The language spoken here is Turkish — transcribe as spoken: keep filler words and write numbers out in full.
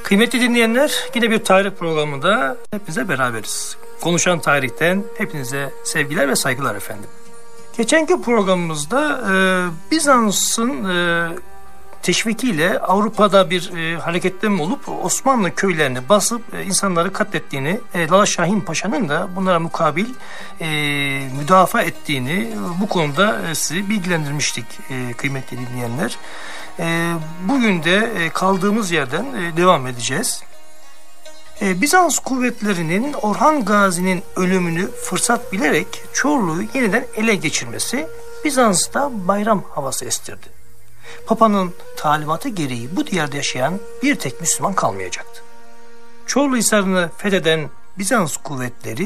Kıymetli dinleyenler, yine bir tarih programında hepinize beraberiz. Konuşan tarihten hepinize sevgiler ve saygılar efendim. Geçenki programımızda e, Bizans'ın e, teşvikiyle Avrupa'da bir e, hareketlenme olup Osmanlı köylerini basıp e, insanları katlettiğini, e, Lala Şahin Paşa'nın da bunlara mukabil e, müdafaa ettiğini e, bu konuda e, sizi bilgilendirmiştik e, kıymetli dinleyenler. E, bugün de e, kaldığımız yerden e, devam edeceğiz. E, Bizans kuvvetlerinin Orhan Gazi'nin ölümünü fırsat bilerek Çorlu'yu yeniden ele geçirmesi Bizans'ta bayram havası estirdi. Papa'nın talimatı gereği bu diyarda yaşayan bir tek Müslüman kalmayacaktı. Çorlu Hisarı'nı fetheden Bizans kuvvetleri